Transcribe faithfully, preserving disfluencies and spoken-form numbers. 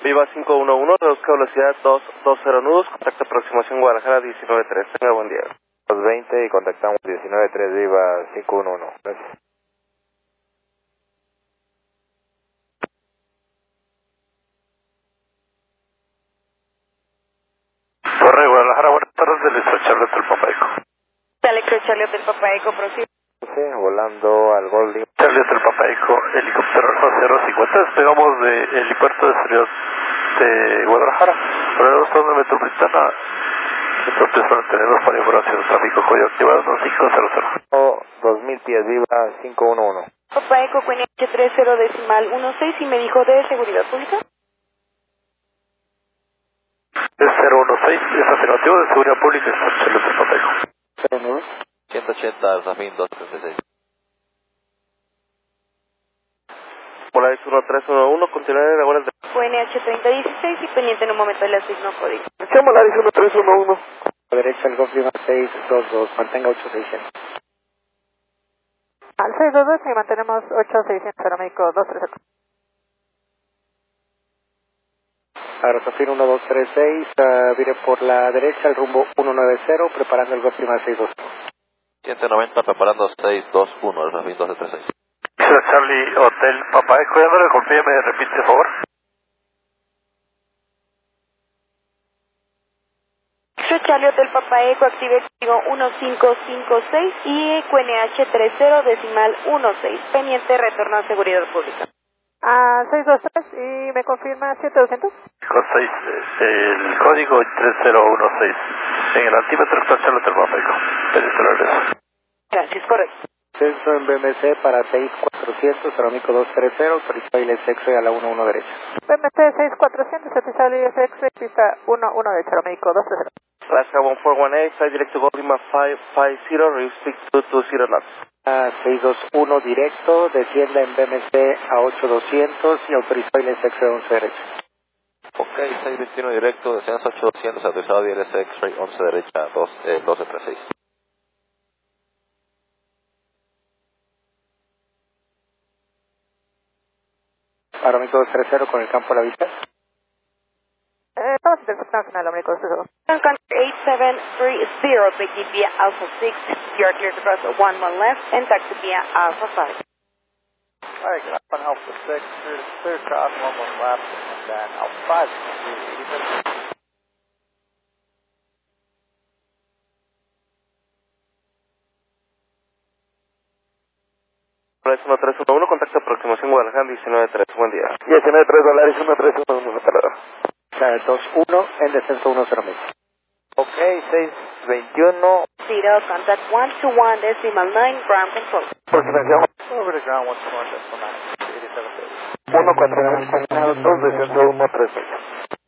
Viva cinco uno uno, reduzca velocidad doscientos veinte nudos, contacto aproximación Guadalajara diecinueve tres. Tenga buen día. dos veinte y contactamos diecinueve tres, Viva cinco uno uno. Gracias. Torre Guadalajara, buenas tardes, del Electro Charlotte del Papaico. Electro Charlotte del Papaico, prosigue. Sí, volando al Golding. Charlotte del Papaico, helicóptero Alfa cero cincuenta, despegamos del helipuerto de Ciudad de Guadalajara, por el zona metropolitana. Entonces, para tenerlos para información de tráfico, código activado cinco cero cero. dos mil pies, Viva cinco uno uno. Papaico, Q N H treinta decimal dieciséis y me dijo de seguridad pública. Es cero uno seis, es afirmativo de seguridad pública, es Charlotte del Papaico. ciento ochenta, Zafín doscientos treinta y seis. Polaris uno tres uno uno, continuar en la hora de... Q N H treinta dieciséis y pendiente en un momento le asigno código. Polaris uno tres uno uno. A la derecha el Golf Lima seis dos dos, mantenga ocho seiscientos. Al seis dos dos y mantenemos ocho seiscientos, aeromédico dos tres cero. Aerosafir uno dos tres seis, uh, vire por la derecha el rumbo uno nueve cero, preparando el Golf Lima seis dos. ciento noventa, preparando seis dos uno, el Zafín doce treinta y seis. Charlie Hotel Papaico, ya no le confíe, me repite, por favor. Charlie Hotel Papaico, active el código uno cinco cinco seis y Q N H treinta decimal dieciséis, pendiente retorno a seguridad pública. A seis dos tres y me confirma siete doscientos. Con seis, el código tres cero uno seis. En el altímetro está Charlotte del Papaico. Pendiente el regreso. Gracias, correcto. Censo en B M C para seis cuatrocientos, aeromédico dos tres cero, autorizado I L S X-ray a la uno uno derecha. B M C seis cuatrocientos, autorizado I L S X, pista uno uno derecha, aeromédico dos tres cero. Alaska one four one eight, fly direct to Golf Lima five five zero, restrict two two zero knots. A seis dos uno directo, descienda en B M C a ocho doscientos y autorizado I L S X-ray once derecha. Ok, seis veintiuno directo, descenso ocho doscientos, autorizado I L S X-ray once derecha, dos, eh, doce treinta y seis. Aeromédico dos tres cero con el campo a la vista. Eh, estamos interceptando final, aeromédico dos tres cero. eight seven three zero, taxi via Alpha six, you're clear to cross one one left, and taxi via Alpha five. Alright, get up on Alpha six, clear to clear cross, one one left, and then Alpha five, eighty-seven. Polaris uno tres uno uno, contacto aproximación Guadalajara diecinueve tres. Buen día. diecinueve tres dólares, uno tres uno uno, hasta luego. dos uno en descenso uno cero mil. Ok, seis veintiuno. Zero, contact one two one decimal nine, ground control. Aproximación Over to ground, one two one decimal nine, eighty-seven. uno cuatro nueve, dos descenso uno tres seis.